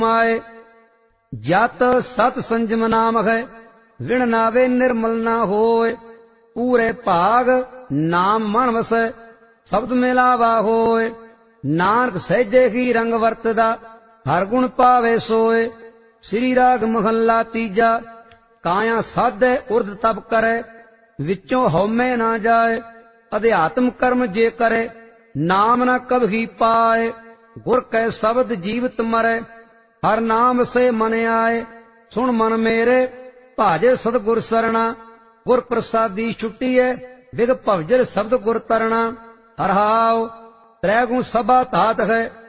आए। जत सत संजम नाम है, विण नावे निर्मल ना होए। पूरे भाग नाम मन वसै, शब्द मिलावा होए। नानक सहजे ही रंग वरतदा, हर गुण पावे सोए। श्री राग महला तीजा। काया साधे उर्ध तप करे, विचों हौमे ना जाए। अध्यात्म कर्म जे करे, नाम न कभी पाए। गुर कै शब्द जीवित मरै, हर नाम से मन आए। सुन मन मेरे, भाजे सतगुर सरना। गुर प्रसादी छुट्टीए, विग भवजल शब्द गुर तरना। हर हाव त्रै गुण सभा धात है,